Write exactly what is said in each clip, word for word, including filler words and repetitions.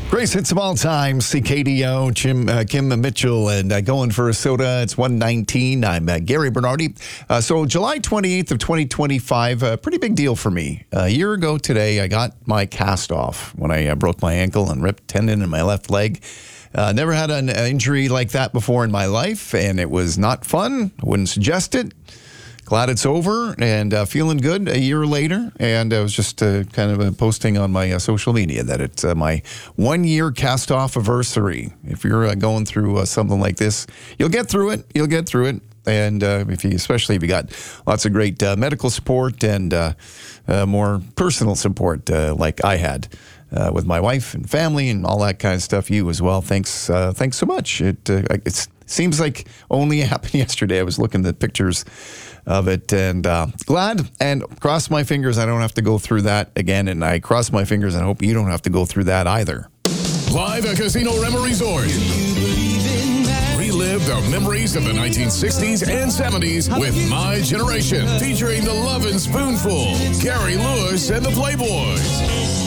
Grace hits of all time. C K D O, Jim, uh, Kim Mitchell, and uh, going for a soda. It's one nineteen. I'm uh, Gary Bernardi. Uh, so July twenty-eighth of twenty twenty-five, a uh, pretty big deal for me. A year ago today, I got my cast off when I uh, broke my ankle and ripped tendon in my left leg. Uh, never had an injury like that before in my life, and it was not fun. I wouldn't suggest it. Glad it's over and uh, feeling good a year later. And I was just uh, kind of uh, posting on my uh, social media that it's uh, my one-year cast-off anniversary. If you're uh, going through uh, something like this, you'll get through it. You'll get through it. And uh, if you, especially if you got lots of great uh, medical support and uh, uh, more personal support uh, like I had uh, with my wife and family and all that kind of stuff, you as well. Thanks, uh, thanks so much. It uh, it seems like only happened yesterday. I was looking at pictures of it and uh, glad and cross my fingers I don't have to go through that again. And I cross my fingers and hope you don't have to go through that either. Live at Casino Rema Resort. Relive the memories of the nineteen sixties and seventies with My Generation, featuring the Lovin' Spoonful, Gary Lewis and the Playboys.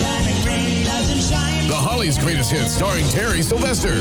The Hollies' Greatest Hits, starring Terry Sylvester.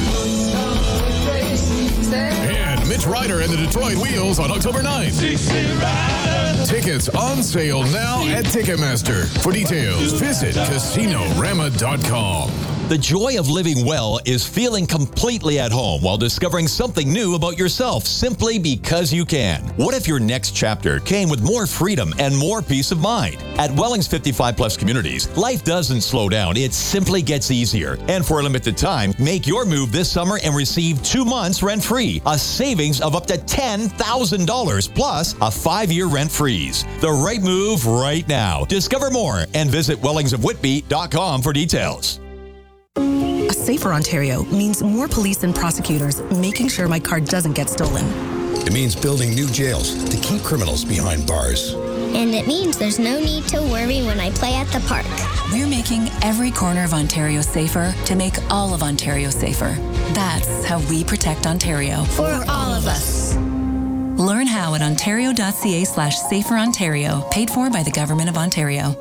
And Mitch Ryder and the Detroit Wheels on October ninth. Tickets on sale now at Ticketmaster. For details, visit casino rama dot com. The joy of living well is feeling completely at home while discovering something new about yourself simply because you can. What if your next chapter came with more freedom and more peace of mind? At Welling's fifty-five plus communities, life doesn't slow down. It simply gets easier. And for a limited time, make your move this summer and receive two months rent-free, a savings of up to ten thousand dollars plus a five-year rent freeze. The right move right now. Discover more and visit wellings of whitby dot com for details. A safer Ontario means more police and prosecutors making sure my car doesn't get stolen. It means building new jails to keep criminals behind bars. And it means there's no need to worry when I play at the park. We're making every corner of Ontario safer to make all of Ontario safer. That's how we protect Ontario. For all of us. Learn how at ontario.ca slash safer Ontario, paid for by the Government of Ontario.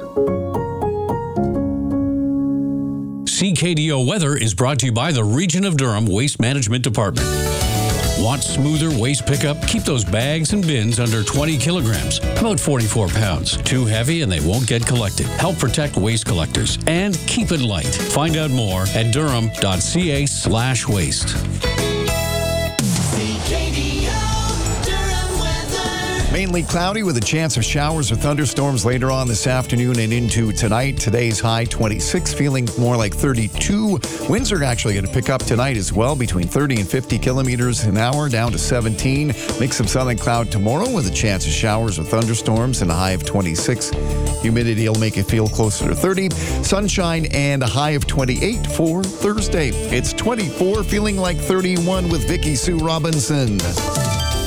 C K D O Weather is brought to you by the Region of Durham Waste Management Department. Want smoother waste pickup? Keep those bags and bins under twenty kilograms, about forty-four pounds. Too heavy and they won't get collected. Help protect waste collectors and keep it light. Find out more at durham.ca slash waste. Mainly cloudy with a chance of showers or thunderstorms later on this afternoon and into tonight. Today's high twenty-six, feeling more like thirty-two. Winds are actually going to pick up tonight as well, between thirty and fifty kilometers an hour, down to seventeen. Mix of sun and cloud tomorrow with a chance of showers or thunderstorms and a high of twenty-six. Humidity will make it feel closer to thirty. Sunshine and a high of twenty-eight for Thursday. It's twenty-four, feeling like thirty-one with Vicky Sue Robinson.